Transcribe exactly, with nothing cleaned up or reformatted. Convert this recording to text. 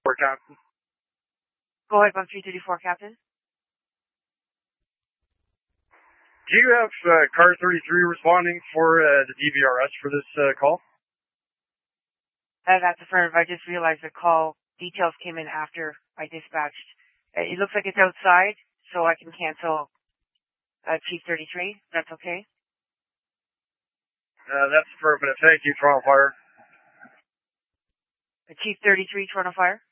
Captain. Go ahead, Bump three thirty-four, Captain. Do you have uh, car thirty-three responding for uh, the D V R S for this uh, call? Uh, that's affirmative. I just realized the call details came in after I dispatched. Uh, it looks like it's outside, so I can cancel uh, Chief thirty-three. That's okay? Uh, that's affirmative. Thank you, Toronto Fire. Uh, Chief thirty-three, Toronto Fire.